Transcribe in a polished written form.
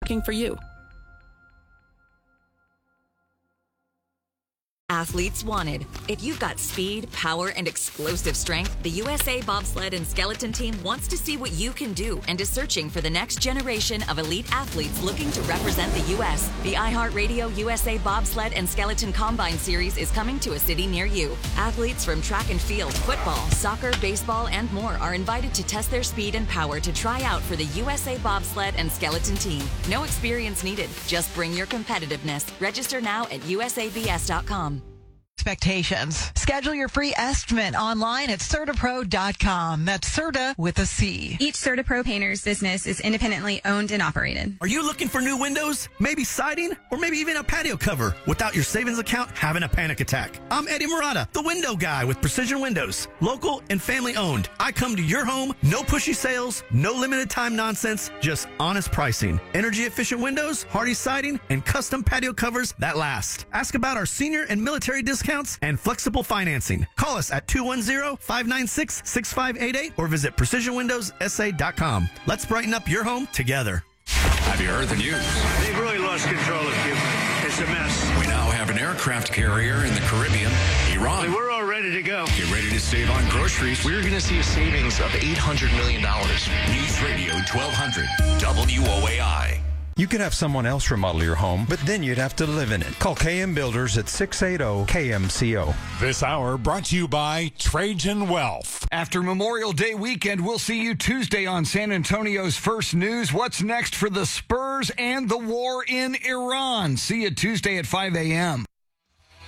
working for you. Athletes wanted. If you've got speed, power, and explosive strength, the USA Bobsled and Skeleton Team wants to see what you can do and is searching for the next generation of elite athletes looking to represent the U.S. The iHeartRadio USA Bobsled and Skeleton Combine Series is coming to a city near you. Athletes from track and field, football, soccer, baseball, and more are invited to test their speed and power to try out for the USA Bobsled and Skeleton Team. No experience needed. Just bring your competitiveness. Register now at usabs.com. Expectations. Schedule your free estimate online at CertaPro.com. That's Certa with a C. Each CertaPro painter's business is independently owned and operated. Are you looking for new windows? Maybe siding? Or maybe even a patio cover? Without your savings account having a panic attack. I'm Eddie Murata, the window guy with Precision Windows. Local and family owned. I come to your home, no pushy sales, no limited time nonsense, just honest pricing. Energy efficient windows, hardy siding, and custom patio covers that last. Ask about our senior and military discounts and flexible financing. Call us at 210-596-6588 or visit precisionwindowssa.com. Let's brighten up your home together. Have you heard the news? They've really lost control of Cuba. It's a mess. We now have an aircraft carrier in the Caribbean, Iran. We're all ready to go. Get ready to save on groceries. We're going to see a savings of $800 million. News Radio 1200 WOAI. You could have someone else remodel your home, but then you'd have to live in it. Call KM Builders at 680-KMCO. This hour brought to you by Trajan Wealth. After Memorial Day weekend, we'll see you Tuesday on San Antonio's First News. What's next for the Spurs and the war in Iran? See you Tuesday at 5 a.m.